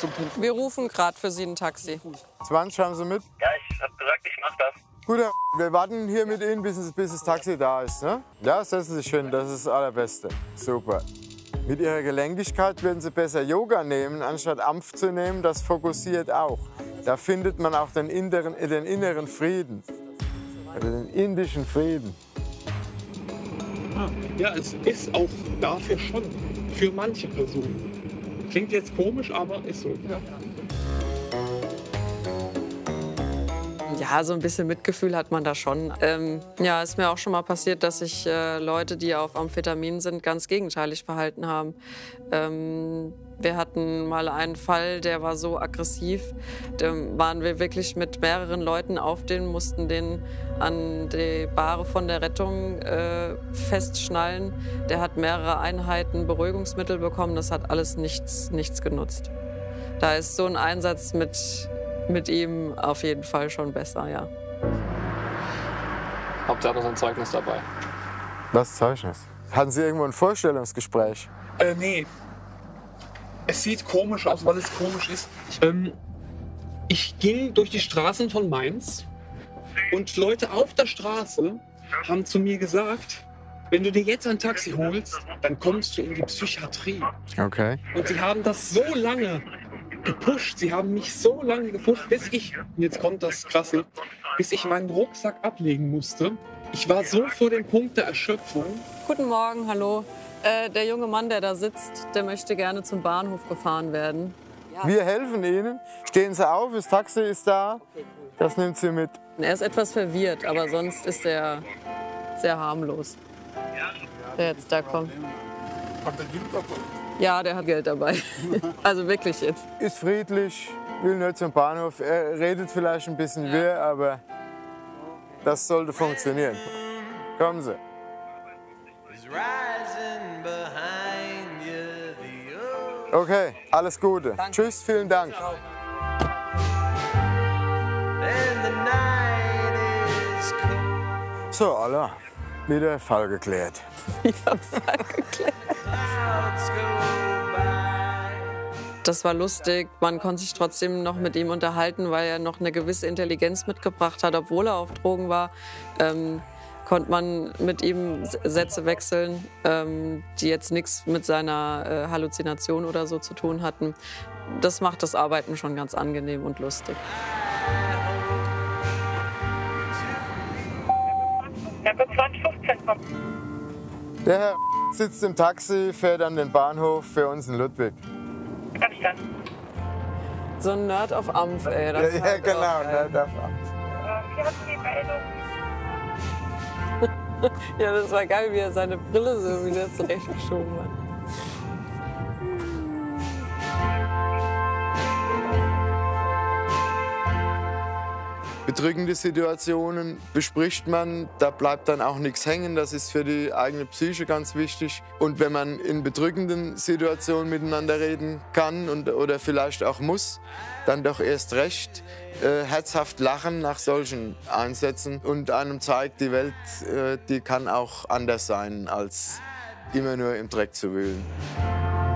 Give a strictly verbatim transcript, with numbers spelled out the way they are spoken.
zum Punkt. Wir rufen gerade für Sie ein Taxi. zwanzig haben Sie mit? Ja, ich hab gesagt, ich mach das. Gut, wir warten hier mit Ihnen, bis, bis das Taxi da ist. Ne? Ja, setzen Sie sich hin, das ist das Allerbeste. Super. Mit Ihrer Gelenkigkeit würden Sie besser Yoga nehmen, anstatt Ampf zu nehmen. Das fokussiert auch. Da findet man auch den inneren, den inneren Frieden. Oder den indischen Frieden. Ja, es ist auch dafür schon. Für manche Personen. Klingt jetzt komisch, aber ist so. Ja. Ja, so ein bisschen Mitgefühl hat man da schon. Ähm, ja, ist mir auch schon mal passiert, dass sich äh, Leute, die auf Amphetamin sind, ganz gegenteilig verhalten haben. Ähm, wir hatten mal einen Fall, der war so aggressiv. Da waren wir wirklich mit mehreren Leuten auf den, mussten den an die Bahre von der Rettung äh, festschnallen. Der hat mehrere Einheiten Beruhigungsmittel bekommen. Das hat alles nichts, nichts genutzt. Da ist so ein Einsatz mit mit ihm auf jeden Fall schon besser, ja. Hauptsache noch ein Zeugnis dabei. Was Zeugnis? Hatten Sie irgendwo ein Vorstellungsgespräch? Äh, nee. Es sieht komisch aus, weil es komisch ist. Ähm, ich ging durch die Straßen von Mainz und Leute auf der Straße haben zu mir gesagt, wenn du dir jetzt ein Taxi holst, dann kommst du in die Psychiatrie. Okay. Und sie haben das so lange gepusht, sie haben mich so lange gepusht, bis ich, jetzt kommt das Krasse, bis ich meinen Rucksack ablegen musste. Ich war so vor dem Punkt der Erschöpfung. Guten Morgen, hallo. Äh, der junge Mann, der da sitzt, der möchte gerne zum Bahnhof gefahren werden. Wir helfen Ihnen. Stehen Sie auf, das Taxi ist da. Das nimmt Sie mit. Er ist etwas verwirrt, aber sonst ist er sehr harmlos. Der jetzt da kommt. Hat er Geld dabei? Ja, der hat Geld dabei. Also wirklich jetzt. Ist friedlich, will nur zum Bahnhof. Er redet vielleicht ein bisschen wirr, aber das sollte funktionieren. Kommen Sie. Okay, alles Gute. Danke. Tschüss, vielen Dank. So, Allah, wieder Fall geklärt. Wieder Fall geklärt. Das war lustig. Man konnte sich trotzdem noch mit ihm unterhalten, weil er noch eine gewisse Intelligenz mitgebracht hat, obwohl er auf Drogen war. Ähm, konnte man mit ihm Sätze wechseln, ähm, die jetzt nichts mit seiner äh, Halluzination oder so zu tun hatten. Das macht das Arbeiten schon ganz angenehm und lustig. Der Herr sitzt im Taxi, fährt an den Bahnhof für uns in Ludwig. So ein Nerd auf Ampf, ey. Das Ja, ist ja halt genau, auch, Nerd auf Ampf. Wir hatten die Meldung. Ja, das war geil, wie er seine Brille so wieder zurechtgeschoben hat. Bedrückende Situationen bespricht man, da bleibt dann auch nichts hängen, das ist für die eigene Psyche ganz wichtig. Und wenn man in bedrückenden Situationen miteinander reden kann und, oder vielleicht auch muss, dann doch erst recht äh, herzhaft lachen nach solchen Einsätzen und einem zeigt, die Welt, äh, die kann auch anders sein, als immer nur im Dreck zu wühlen.